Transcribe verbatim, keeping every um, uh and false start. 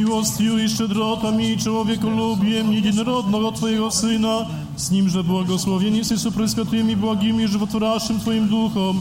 miłością i szczedrotami i człowiekolubiem jedinorodnego Twojego Syna, z Nim, że błogosławieni jesteś su preskatłymi, błagimi, żywotворящим Twoim Duchom,